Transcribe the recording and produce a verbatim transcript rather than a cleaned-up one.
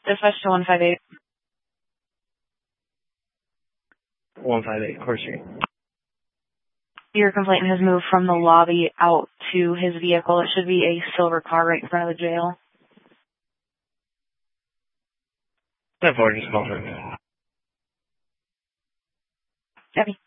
Dispatch to one five eight. one five eight, Court Street. Your complainant has moved from the lobby out to his vehicle. It should be a silver car right in front of the jail. ten four, just call her. Debbie.